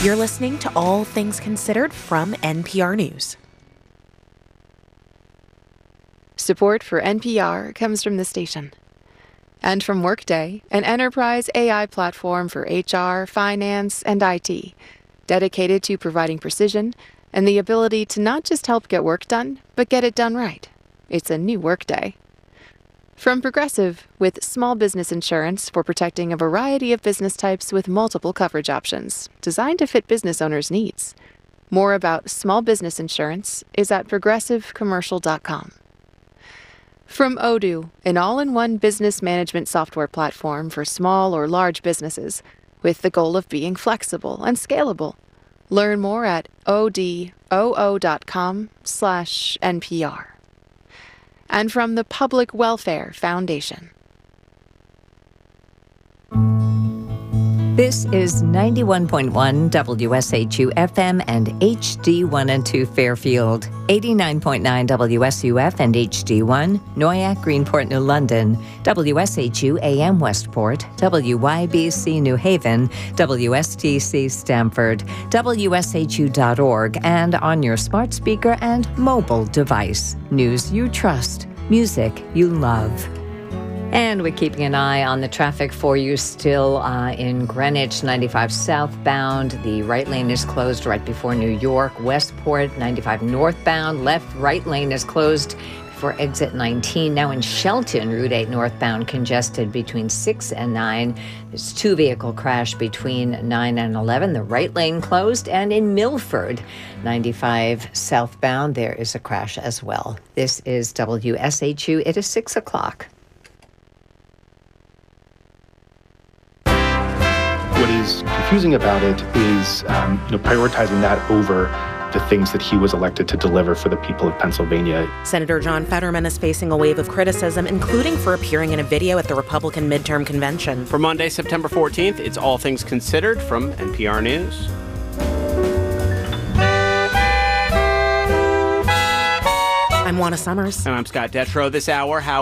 You're listening to All Things Considered from NPR News. Support for NPR comes from the station. And from Workday, an enterprise AI platform for HR, finance, and IT, dedicated to providing precision and the ability to not just help get work done, but get it done right. It's a new Workday. From Progressive, with small business insurance for protecting a variety of business types with multiple coverage options, designed to fit business owners' needs. More about small business insurance is at progressivecommercial.com. From Odoo, an all-in-one business management software platform for small or large businesses, with the goal of being flexible and scalable. Learn more at odoo.com/NPR. And from the Public Welfare Foundation. This is 91.1 WSHU FM and HD1 and 2 Fairfield, 89.9 WSUF and HD1, Noyak, Greenport, New London, WSHU AM Westport, WYBC New Haven, WSTC Stamford, WSHU.org, and on your smart speaker and mobile device. News you trust, music you love. And we're keeping an eye on the traffic for you still in Greenwich, 95 southbound. The right lane is closed right before New York. Westport, 95 northbound. Right lane is closed before exit 19. Now in Shelton, Route 8 northbound congested between 6 and 9. There's 2-vehicle crash between 9 and 11. The right lane closed. And in Milford, 95 southbound, there is a crash as well. This is WSHU. It is 6 o'clock. What is confusing about it is prioritizing that over the things that he was elected to deliver for the people of Pennsylvania. Senator John Fetterman is facing a wave of criticism, including for appearing in a video at the Republican midterm convention. For Monday, September 14th, it's All Things Considered from NPR News. I'm Juana Summers. And I'm Scott Detrow. This hour, how